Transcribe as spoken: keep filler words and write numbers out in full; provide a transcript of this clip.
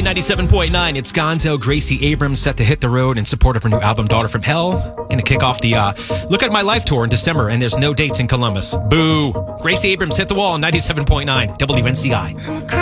ninety-seven point nine. It's Gonzo. Gracie Abrams set to hit the road in support of her new album, Daughter from Hell. Going to kick off the uh, Look at My Life tour in December, and there's no dates in Columbus. Boo. Gracie Abrams hit the wall on ninety-seven point nine W N C I.